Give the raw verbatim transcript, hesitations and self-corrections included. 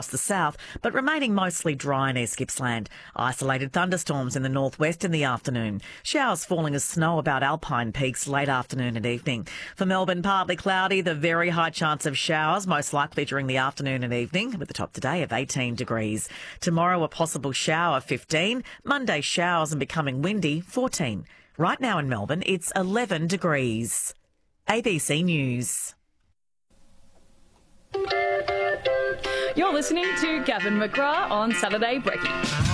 the south, but remaining mostly dry near Gippsland. Isolated thunderstorms in the northwest in the afternoon. Showers falling as snow about alpine peaks late afternoon and evening. For Melbourne, partly cloudy, the very high chance of showers, most likely during the afternoon and evening, with a top today of eighteen degrees. Tomorrow, a possible shower, fifteen. Monday, showers and becoming windy, fourteen. Right now in Melbourne, it's eleven degrees. A B C News. You're listening to Gavin McGrath on Saturday Brekkie.